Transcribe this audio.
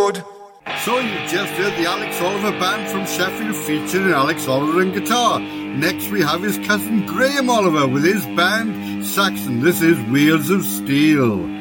road. So you just heard the Alex Oliver Band from Sheffield featuring Alex Oliver and guitar. Next we have his cousin Graham Oliver with his band Saxon. This is Wheels of Steel.